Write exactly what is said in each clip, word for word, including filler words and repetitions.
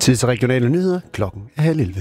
Tid til regionale nyheder. Klokken er halv elleve.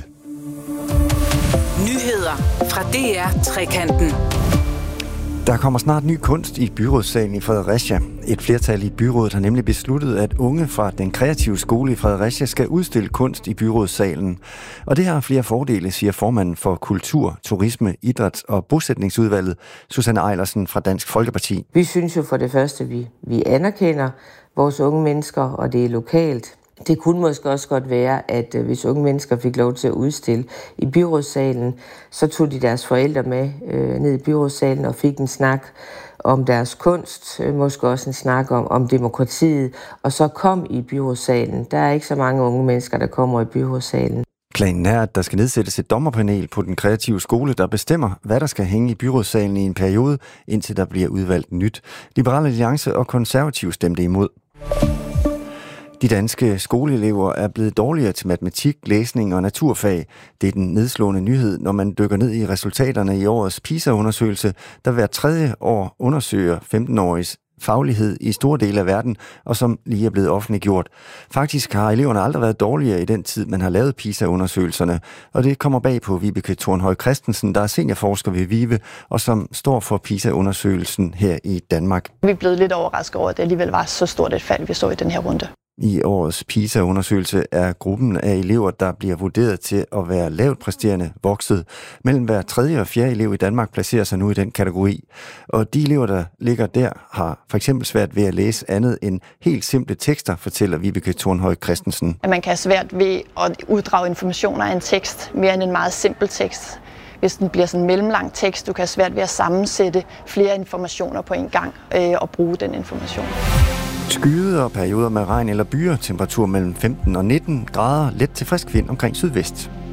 Nyheder fra D R Trekanten. Der kommer snart ny kunst i byrådssalen i Fredericia. Et flertal i byrådet har nemlig besluttet, at unge fra den kreative skole i Fredericia skal udstille kunst i byrådssalen. Og det har flere fordele, siger formanden for Kultur, Turisme, Idræts- og Bosætningsudvalget, Susanne Eilersen fra Dansk Folkeparti. Vi synes jo for det første, at vi, vi anerkender vores unge mennesker, og det er lokalt. Det kunne måske også godt være, at hvis unge mennesker fik lov til at udstille i byrådssalen, så tog de deres forældre med øh, ned i byrådssalen og fik en snak om deres kunst, øh, måske også en snak om, om demokratiet, og så kom i byrådssalen. Der er ikke så mange unge mennesker, der kommer i byrådssalen. Planen er, at der skal nedsættes et dommerpanel på den kreative skole, der bestemmer, hvad der skal hænge i byrådssalen i en periode, indtil der bliver udvalgt nyt. Liberale Alliance og Konservative stemte imod. De danske skoleelever er blevet dårligere til matematik, læsning og naturfag. Det er den nedslående nyhed, når man dykker ned i resultaterne i årets PISA-undersøgelse, der hver tredje år undersøger femten-åriges faglighed i store dele af verden, og som lige er blevet offentliggjort. Faktisk har eleverne aldrig været dårligere i den tid, man har lavet PISA-undersøgelserne, og det kommer bag på Vibeke Thornhøj Christensen, der er seniorforsker ved VIVE, og som står for PISA-undersøgelsen her i Danmark. Vi er blevet lidt overrasket over, at det alligevel var så stort et fald, vi så i den her runde. I årets PISA-undersøgelse er gruppen af elever, der bliver vurderet til at være lavt præsterende, vokset. Mellem hver tredje og fjerde elev i Danmark placerer sig nu i den kategori. Og de elever, der ligger der, har for eksempel svært ved at læse andet end helt simple tekster, fortæller Vibeke Thornhøj Christensen. At man kan have svært ved at uddrage informationer af en tekst, mere end en meget simpel tekst. Hvis den bliver sådan en mellemlang tekst, du kan have svært ved at sammensætte flere informationer på en gang øh, og bruge den information. Skyde og perioder med regn eller byer, temperatur mellem femten og nitten grader, let til frisk vind omkring sydvest.